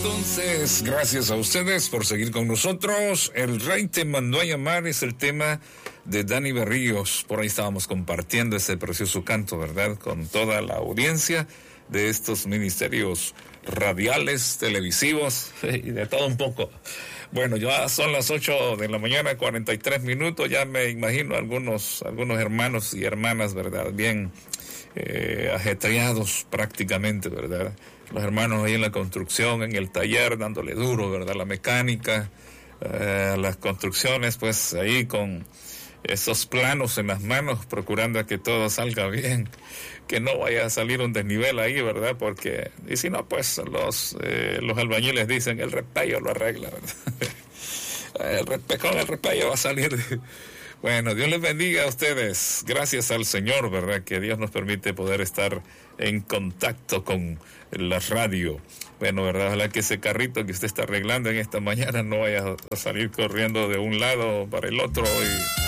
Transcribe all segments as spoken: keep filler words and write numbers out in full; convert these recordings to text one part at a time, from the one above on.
entonces, gracias a ustedes por seguir con nosotros. El Rey te mandó a llamar es el tema de Dani Berríos. Por ahí estábamos compartiendo ese precioso canto, ¿verdad? Con toda la audiencia de estos ministerios radiales, televisivos y de todo un poco. Bueno, ya son las ocho de la mañana, cuarenta y tres minutos. Ya me imagino algunos, algunos hermanos y hermanas, ¿verdad? Bien eh, ajetreados prácticamente, ¿verdad? Los hermanos ahí en la construcción, en el taller, dándole duro, ¿verdad? La mecánica, eh, las construcciones, pues ahí con esos planos en las manos, procurando a que todo salga bien, que no vaya a salir un desnivel ahí, ¿verdad? Porque, y si no, pues los eh, los albañiles dicen, el repello lo arregla, ¿verdad? el repe, con el repello va a salir. Bueno, Dios les bendiga a ustedes. Gracias al Señor, ¿verdad? Que Dios nos permite poder estar en contacto con la radio. Bueno, ¿verdad? Ojalá que ese carrito que usted está arreglando en esta mañana no vaya a salir corriendo de un lado para el otro y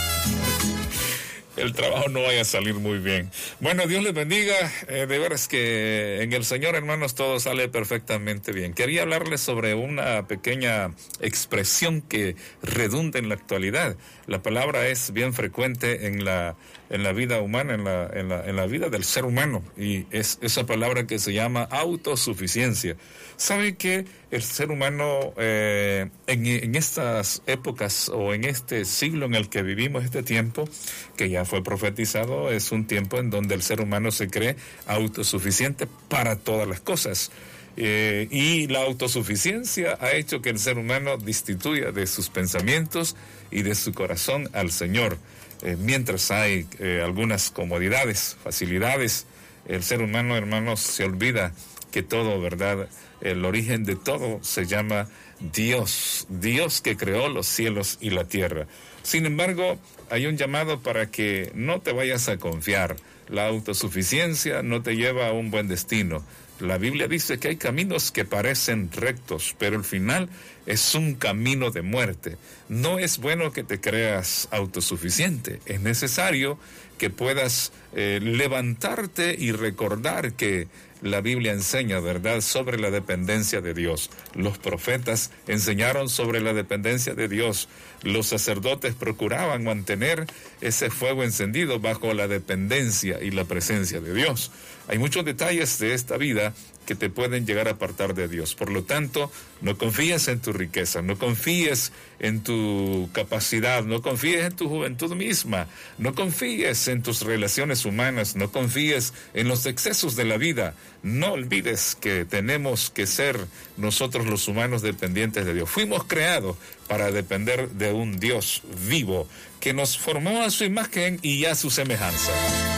el trabajo no vaya a salir muy bien. Bueno, Dios les bendiga. Eh, de veras que en el Señor, hermanos, todo sale perfectamente bien. Quería hablarles sobre una pequeña expresión que redunda en la actualidad. La palabra es bien frecuente en la en la vida humana, en la en la en la vida del ser humano, y es esa palabra que se llama autosuficiencia. ¿Sabe que el ser humano eh, en, en estas épocas o en este siglo en el que vivimos, este tiempo que ya fue profetizado, es un tiempo en donde el ser humano se cree autosuficiente para todas las cosas? Eh, y la autosuficiencia ha hecho que el ser humano destituya de sus pensamientos y de su corazón al Señor. Eh, mientras hay eh, algunas comodidades, facilidades, el ser humano, hermanos, se olvida que todo, ¿verdad? El origen de todo se llama Dios, Dios que creó los cielos y la tierra. Sin embargo, hay un llamado para que no te vayas a confiar. La autosuficiencia no te lleva a un buen destino. La Biblia dice que hay caminos que parecen rectos, pero el final es un camino de muerte. No es bueno que te creas autosuficiente. Es necesario que puedas eh, levantarte y recordar que la Biblia enseña, ¿verdad?, sobre la dependencia de Dios. Los profetas enseñaron sobre la dependencia de Dios. Los sacerdotes procuraban mantener ese fuego encendido bajo la dependencia y la presencia de Dios. Hay muchos detalles de esta vida que te pueden llegar a apartar de Dios. Por lo tanto, no confíes en tu riqueza, no confíes en tu capacidad, no confíes en tu juventud misma, no confíes en tus relaciones humanas, no confíes en los excesos de la vida. No olvides que tenemos que ser nosotros los humanos dependientes de Dios. Fuimos creados para depender de un Dios vivo que nos formó a su imagen y a su semejanza.